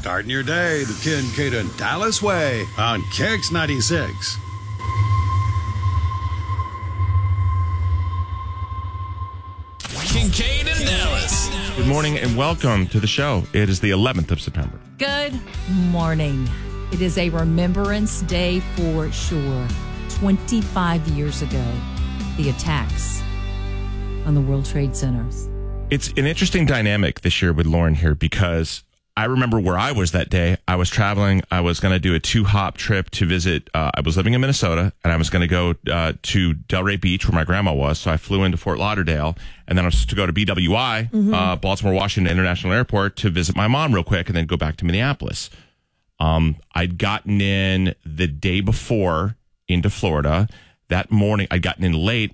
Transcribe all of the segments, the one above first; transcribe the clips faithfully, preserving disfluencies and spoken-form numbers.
Starting your day the Kincaid and Dallas way on Kicks ninety-six. Kincaid and Dallas. Good morning and welcome to the show. It is the eleventh of September. Good morning. It is a Remembrance Day for sure. twenty-five years ago, the attacks on the World Trade Centers. It's an interesting dynamic this year with Lauren here because I remember where I was that day. I was traveling. I was going to do a two-hop trip to visit. Uh, I was living in Minnesota, and I was going to go uh, to Delray Beach, where my grandma was. So I flew into Fort Lauderdale, and then I was to go to B W I, mm-hmm. uh, Baltimore Washington International Airport, to visit my mom real quick, and then go back to Minneapolis. Um, I'd gotten in the day before into Florida. That morning, I'd gotten in late.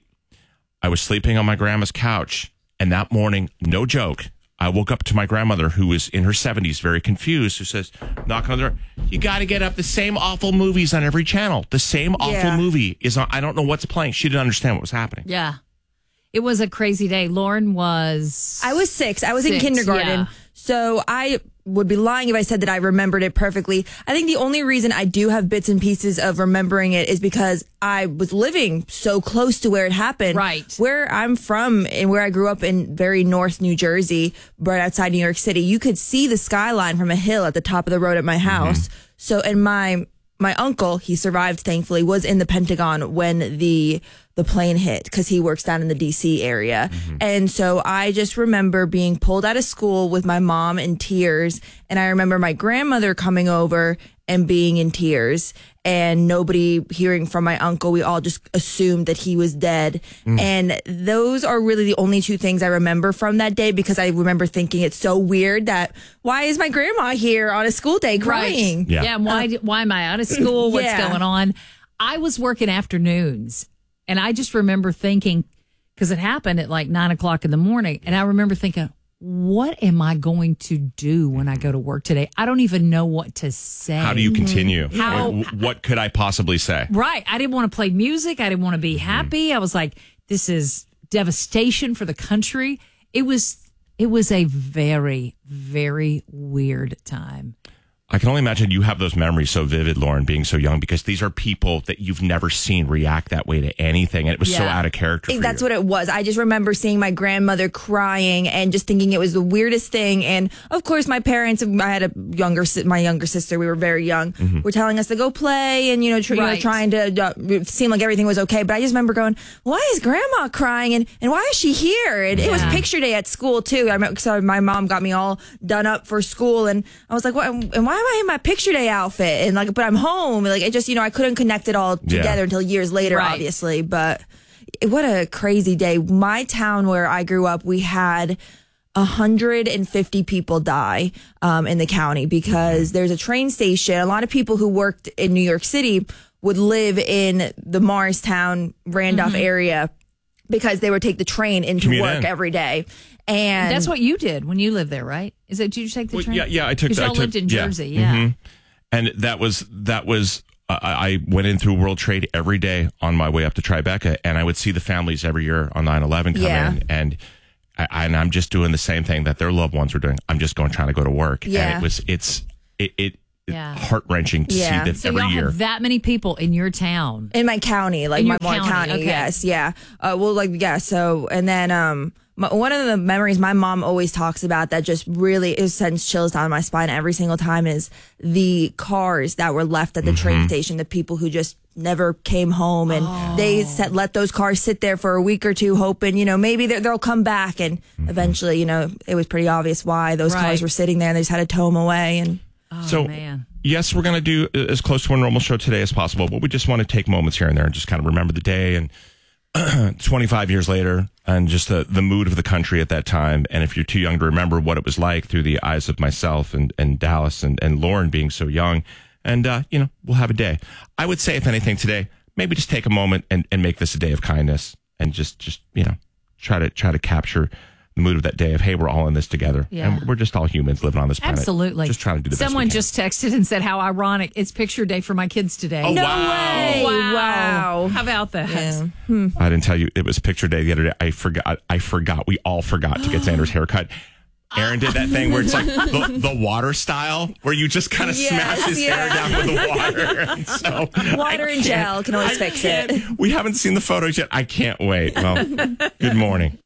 I was sleeping on my grandma's couch, and that morning, no joke, I woke up to my grandmother, who was in her seventies, very confused, who says, knock on the door, you got to get up. The same awful movies on every channel. The same awful yeah. movie is on. I don't know what's playing. She didn't understand what was happening. Yeah. It was a crazy day. Lauren was... I was six. I was six, in kindergarten. Yeah. So I would be lying if I said that I remembered it perfectly. I think the only reason I do have bits and pieces of remembering it is because I was living so close to where it happened. Right. Where I'm from and where I grew up in very North New Jersey, right outside New York City, you could see the skyline from a hill at the top of the road at my house. Mm-hmm. So, and my... My uncle, he survived, thankfully, was in the Pentagon when the the plane hit because he works down in the D C area. Mm-hmm. And so I just remember being pulled out of school with my mom in tears. And I remember my grandmother coming over and being in tears and nobody hearing from my uncle. We all just assumed that he was dead. Mm. And those are really the only two things I remember from that day because I remember thinking it's so weird that why is my grandma here on a school day crying? Right. Yeah. yeah. And why, uh, why am I out of school? What's yeah. going on? I was working afternoons and I just remember thinking, because it happened at like nine o'clock in the morning. And I remember thinking, what am I going to do when I go to work today? I don't even know what to say. How do you continue? How, what, what could I possibly say? Right. I didn't want to play music. I didn't want to be happy. Mm-hmm. I was like, this is devastation for the country. It was, it was a very, very weird time. I can only imagine you have those memories so vivid, Lauren, being so young, because these are people that you've never seen react that way to anything. And it was yeah. so out of character for That's you. what it was. I just remember seeing my grandmother crying and just thinking it was the weirdest thing. And of course, my parents, I had a younger, my younger sister, we were very young, mm-hmm. were telling us to go play and, you know, tr- right. you know trying to uh, seem like everything was okay. But I just remember going, why is grandma crying? And, and why is she here? And yeah. it was picture day at school, too. I remember, so my mom got me all done up for school. And I was like, what? And why am I in my picture day outfit? And like, but I'm home. Like, it just, you know, I couldn't connect it all together yeah. until years later, right. obviously. But what a crazy day. My town where I grew up, we had one hundred fifty people die um, in the county because there's a train station. A lot of people who worked in New York City would live in the Morristown, Randolph mm-hmm. area because they would take the train into Commute work in. every day. And that's what you did when you lived there, right? Is it, did you take the well, train? Yeah, yeah, I took. Because y'all I took, lived in yeah. Jersey, yeah. Mm-hmm. And that was that was. Uh, I went in through World Trade every day on my way up to Tribeca, and I would see the families every year on nine eleven come Yeah. in, and I, and I'm just doing the same thing that their loved ones were doing. I'm just going trying to go to work, Yeah. and it was it's it. it Yeah. heart wrenching to Yeah. see that So every y'all year. have that many people in your town. in my county, like In my your Moore county, County. okay. Yes, yeah. Uh, well, like yeah. So and then um, my, one of the memories my mom always talks about that just really is sends chills down my spine every single time is the cars that were left at the Mm-hmm. train station. The people who just never came home and Oh. they set, let those cars sit there for a week or two, hoping you know maybe they'll come back. And Mm-hmm. eventually, you know, it was pretty obvious why those Right. cars were sitting there, and they just had to tow them away. And Oh, so, man. yes, we're going to do as close to a normal show today as possible, but we just want to take moments here and there and just kind of remember the day and twenty-five years later and just the, the mood of the country at that time. And if you're too young to remember what it was like through the eyes of myself and, and Dallas and, and Lauren being so young, and, uh, you know, we'll have a day. I would say, if anything, today, maybe just take a moment and, and make this a day of kindness and just, just, you know, try to try to capture the mood of that day of, hey, we're all in this together. Yeah. And we're just all humans living on this planet. Absolutely. Just trying to do the Someone best we just texted and said, how ironic. It's picture day for my kids today. Oh, no wow. way! Wow. Wow. How about that? Yeah. can. I didn't tell you, it was picture day the other day. I forgot. I forgot. We all forgot to get Xander's haircut. Aaron did that thing where it's like the, the water style, where you just kind of Yes, smash his yeah. hair down with the water. And so Water I and can't- gel can always I fix can't- it. We haven't seen the photos yet. I can't wait. Well, good morning.